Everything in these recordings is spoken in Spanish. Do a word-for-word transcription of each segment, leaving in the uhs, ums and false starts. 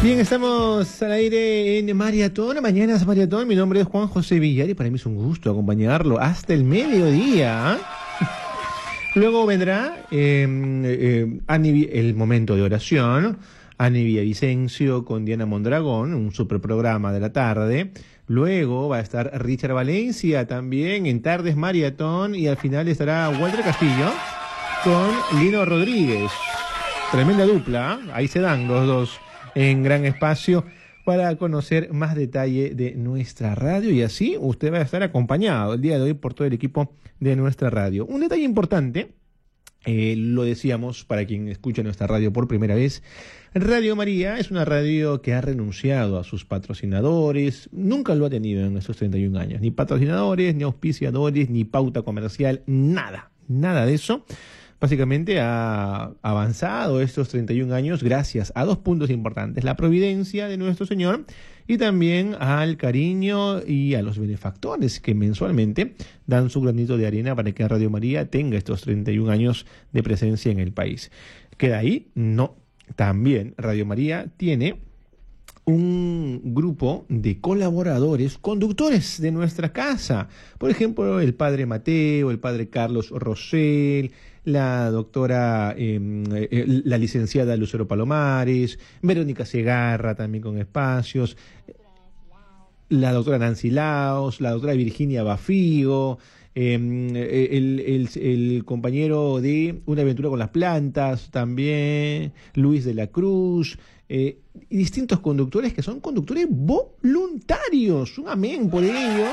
Bien, estamos al aire en Maratón, Mañanas Maratón. Mi nombre es Juan José Villar y para mí es un gusto acompañarlo hasta el mediodía. Luego vendrá eh, eh, Ani- el momento de oración, Ani Villavicencio con Diana Mondragón, un super programa de la tarde. Luego va a estar Richard Valencia también en Tardes Maratón y al final estará Walter Castillo con Lino Rodríguez. Tremenda dupla, ¿eh? Ahí se dan los dos en gran espacio para conocer más detalle de nuestra radio y así usted va a estar acompañado el día de hoy por todo el equipo de nuestra radio. Un detalle importante, eh, lo decíamos para quien escucha nuestra radio por primera vez, Radio María es una radio que ha renunciado a sus patrocinadores, nunca lo ha tenido en estos treinta y un años, ni patrocinadores, ni auspiciadores, ni pauta comercial, nada, nada de eso. Básicamente ha avanzado estos treinta y un años gracias a dos puntos importantes, la providencia de nuestro Señor y también al cariño y a los benefactores que mensualmente dan su granito de arena para que Radio María tenga estos treinta y un años de presencia en el país. ¿Queda ahí? No. También Radio María tiene un grupo de colaboradores, conductores de nuestra casa. Por ejemplo, el padre Mateo, el padre Carlos Rosell, la doctora, eh, eh, la licenciada Lucero Palomares, Verónica Segarra también con espacios, la doctora Nancy Laos, la doctora Virginia Bafigo, eh, el, el, el compañero de Una aventura con las plantas también, Luis de la Cruz, eh, y distintos conductores que son conductores voluntarios. Un amén por ellos.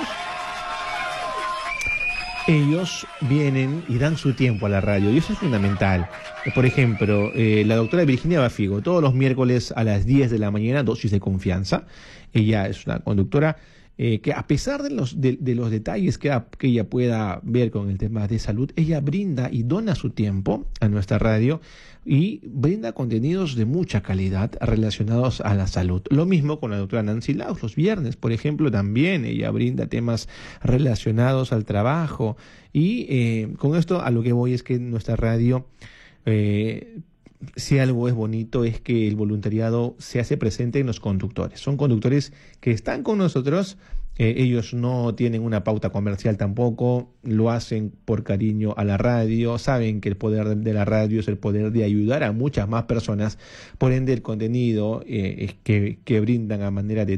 Ellos vienen y dan su tiempo a la radio y eso es fundamental. Por ejemplo, eh, la doctora Virginia Bafigo, todos los miércoles a las diez de la mañana, dosis de confianza. Ella es una conductora eh, que a pesar de los, de, de los detalles que, que ella pueda ver con el tema de salud, ella brinda y dona su tiempo a nuestra radio y brinda contenidos de mucha calidad relacionados a la salud. Lo mismo con la doctora Nancy Laus, los viernes, por ejemplo, también ella brinda temas relacionados al trabajo y eh, con esto a lo que voy es que nuestra radio, eh, si algo es bonito es que el voluntariado se hace presente en los conductores. Son conductores que están con nosotros. Eh, ellos no tienen una pauta comercial tampoco, lo hacen por cariño a la radio, saben que el poder de la radio es el poder de ayudar a muchas más personas, por ende el contenido eh, es que, que brindan a manera de